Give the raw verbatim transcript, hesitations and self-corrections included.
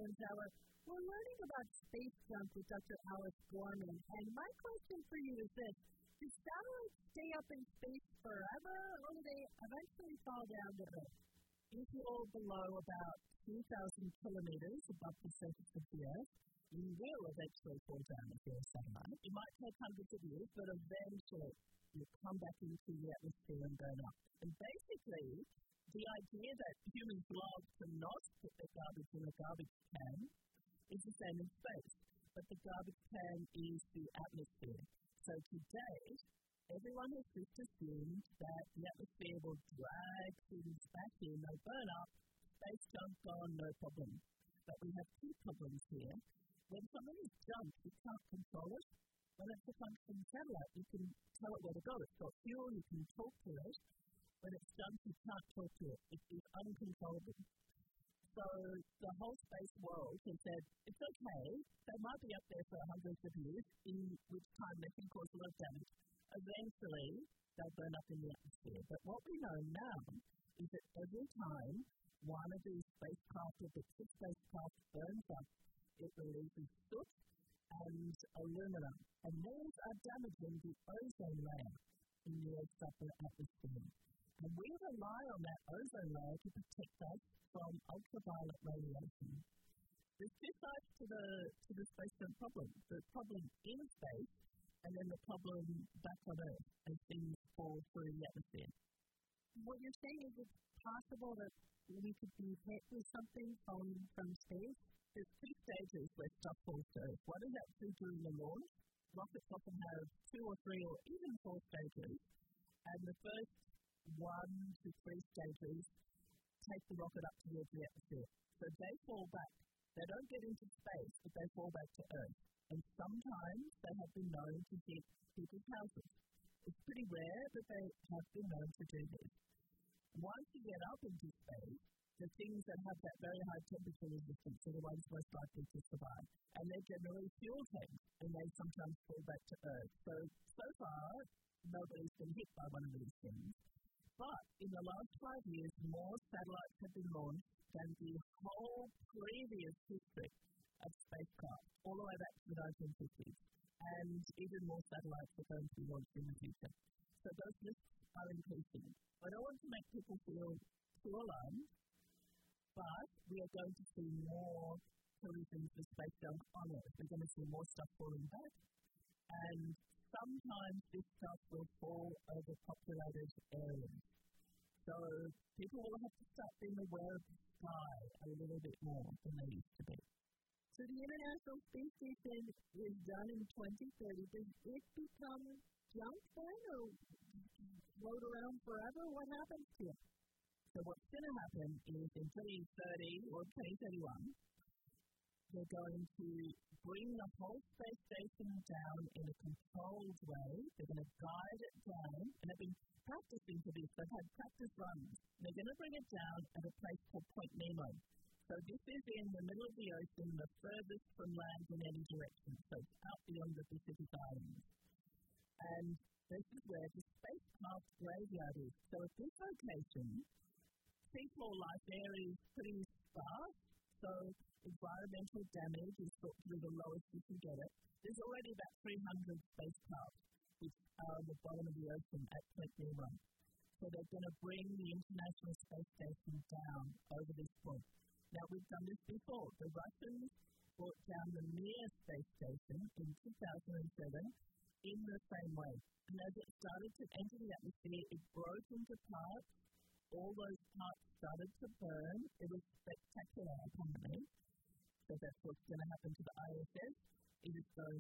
Challenge Hour. We're learning about space junk with Doctor Alice Gorman, and my question for you is this. Do satellites stay up in space forever, or do they eventually fall down to Earth? If you're below about two thousand kilometers above the surface of the Earth, you will eventually fall down if you're a satellite. It might take hundreds of years, but eventually you'll come back into the atmosphere and burn up. And basically, the idea that humans love to not put their garbage in a garbage can is the same in space, but the garbage can is the atmosphere. So today, everyone has just assumed that the atmosphere will drag things back in, they'll burn up, space junk gone, no problem. But we have two problems here. When something is junk, you can't control it. When it's a functioning satellite, you can tell it where to go. It's got fuel, you can talk to it. When it's junk, you can't talk to it. It is uncontrollable. So the whole space world has said, it's okay, they might be up there for hundreds of years, in which time they can cause a lot of damage. Eventually, they'll burn up in the atmosphere. But what we know now is that every time one of these spacecraft or bits of spacecraft burns up, it releases soot and aluminum. And these are damaging the ozone layer in the Earth's upper atmosphere. And we rely on that ozone layer to protect us from ultraviolet radiation. There's two sides to the to the space junk problem. The problem in space, and then the problem back on Earth as things fall through the atmosphere. What you're saying is it's possible that we could be hit with something from, from space? There's two stages where stuff falls to Earth. One is actually during the launch. Rockets often have two or three or even four stages. And the first one to three stages take the rocket up to the edge of the atmosphere. So they fall back. They don't get into space, but they fall back to Earth. And sometimes they have been known to hit people's houses. It's pretty rare, but they have been known to do this. Once you get up into space, the things that have that very high temperature resistance are the ones most likely to survive. And they're generally fuel tanks, and they sometimes fall back to Earth. So, so far, nobody's been hit by one of these things. But in the last five years, more satellites have been launched than the whole previous history of spacecraft, all the way back to the nineteen fifties. And even more satellites are going to be launched in the future. So those risks are increasing. I don't want to make people feel too alarmed, but we are going to see more collisions with space junk on Earth. We're going to see more stuff falling back, and sometimes this stuff will fall over populated areas. So people will have to start being aware of the sky a little bit more than they used to be. So the International Space Station is done in twenty thirty. Does it become junk then, or float around forever? What happens to it? So what's going to happen is in twenty thirty or twenty thirty-one, they're going to bring the whole space station down in a controlled way. They're going to guide it down, and they've been practicing for this. They've had practice runs. They're going to bring it down at a place called Point Nemo. So this is in the middle of the ocean, the furthest from land in any direction. So it's out beyond the Pacific Islands. And this is where the spacecraft graveyard is. So at this location, seafloor life there is pretty sparse. So environmental damage is sort of the lowest you can get it. There's already about three hundred spacecraft which are on the bottom of the ocean at Point Nemo. So they're going to bring the International Space Station down over this point. Now, we've done this before. The Russians brought down the Mir space station in two thousand seven in the same way. And as it started to enter the atmosphere, it broke into parts. All those parts started to burn. It was spectacular, apparently. So that's what's going to happen to the I S S. It is going